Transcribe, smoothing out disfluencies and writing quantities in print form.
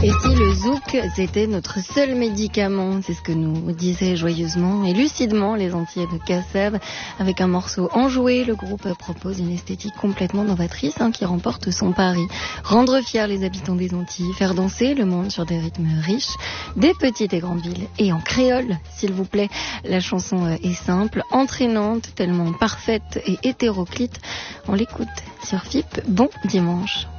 Et si le zouk, c'était notre seul médicament, c'est ce que nous disaient joyeusement et lucidement les Antillais de Cassave. Avec un morceau enjoué, le groupe propose une esthétique complètement novatrice qui remporte son pari. Rendre fiers les habitants des Antilles, faire danser le monde sur des rythmes riches, des petites et grandes villes, et en créole, s'il vous plaît. La chanson est simple, entraînante, tellement parfaite et hétéroclite. On l'écoute sur FIP. Bon dimanche.